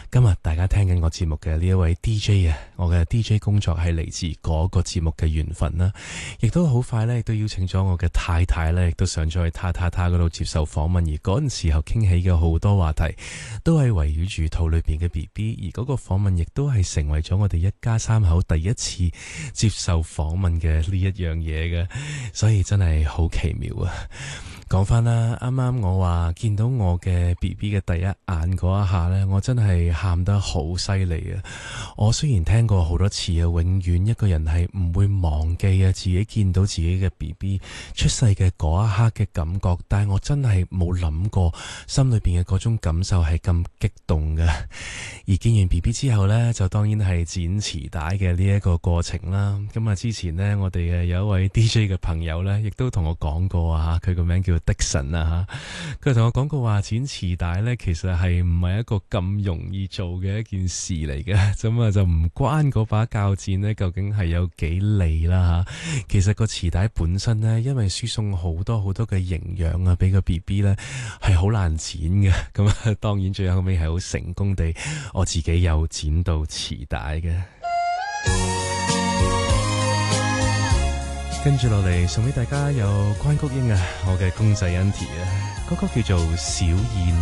今日大家聽緊我節目嘅呢一位 DJ 啊，我嘅 DJ 工作係嚟自嗰個節目嘅緣分啦，亦都好快咧，亦都邀請咗我嘅太太咧，亦都上咗去他嗰度接受訪問，而嗰陣時候傾起嘅好多話題，都係圍繞住肚裏邊嘅 BB， 而嗰個訪問亦都係成為咗我哋一家三口第一次接受訪問嘅呢一樣嘢嘅，所以真係好奇妙啊！講翻啦，啱啱我話見到我嘅 BB 嘅第一眼嗰一下呢，我真係喊得好犀利啊！我雖然聽過好多次啊，永遠一個人係唔會忘記啊自己見到自己嘅 BB 出世嘅嗰一刻嘅感覺，但係我真係冇諗過心裏邊嘅嗰種感受係咁激動嘅。而見完 BB 之後呢，就當然係剪臍帶嘅呢一個過程啦。咁啊，之前呢，我哋有一位 DJ 嘅朋友呢，亦都同我講過啊，佢個名叫Dixon 啊，佢同我講過話剪臍帶呢，其實係唔係一個咁容易做嘅一件事嚟嘅，咁啊就唔關嗰把鉸剪呢究竟係有幾利啦吓。其實個臍帶本身呢，因為輸送好多嘅營養啊，俾個 BB 呢係好難剪嘅。咁啊，當然最後尾係好成功地，我自己有剪到臍帶嘅。跟住落嚟送俾大家有關菊英啊，我嘅公仔 Auntie 啊，嗰個叫做小燕。